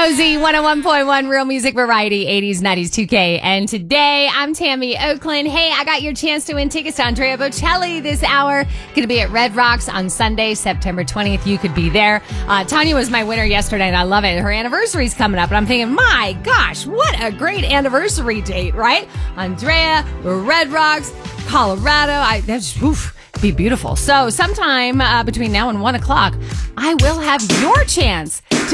Josie, 101.1 Real Music Variety, 80s, 90s, 2K. And today, I'm Tammy Oakland. Hey, I got your chance to win tickets to Andrea Bocelli this hour. Going to be at Red Rocks on Sunday, September 20th. You could be there. Tanya was my winner yesterday, and I love it. Her anniversary's coming up, and I'm thinking, my gosh, what a great anniversary date, right? Andrea, Red Rocks, Colorado. That's be beautiful. So sometime between now and 1 o'clock, I will have your chance